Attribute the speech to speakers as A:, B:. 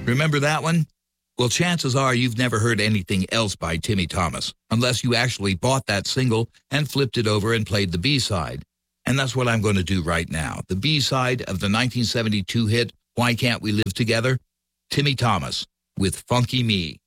A: Remember that one? Well, chances are you've never heard anything else by Timmy Thomas, unless you actually bought that single and flipped it over and played the B-side. And that's what I'm going to do right now. The B-side of the 1972 hit, Why Can't We Live Together? Timmy Thomas with Funky Me.